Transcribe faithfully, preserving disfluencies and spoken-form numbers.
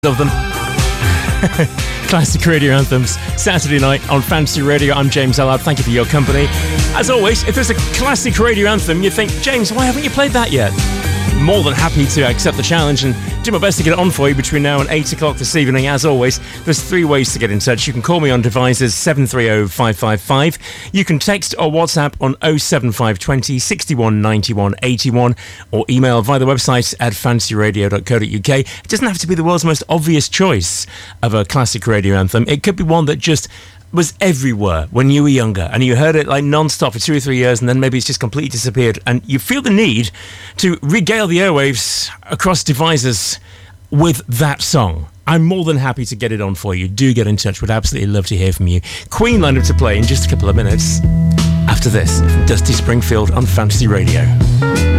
of them. Classic radio anthems, Saturday night on Fantasy Radio. I'm James Allard. Thank you for your company. As always, if there's a classic radio anthem you think, James, why haven't you played that yet? More than happy to accept the challenge and do my best to get it on for you between now and eight o'clock this evening. As always, there's three ways to get in touch. You can call me on devices seven three zero five five five. You can text or WhatsApp on oh seven five two zero six one nine one eight one, or email via the website at fantasy radio dot co dot uk. It doesn't have to be the world's most obvious choice of a classic radio anthem. It could be one that just was everywhere when you were younger and you heard it like non-stop for two or three years, and then maybe it's just completely disappeared, and you feel the need to regale the airwaves across devices with that song. I'm more than happy to get it on for you. Do get in touch. Would absolutely love to hear from you. Queen lined up to play in just a couple of minutes after this. Dusty Springfield on Fantasy Radio.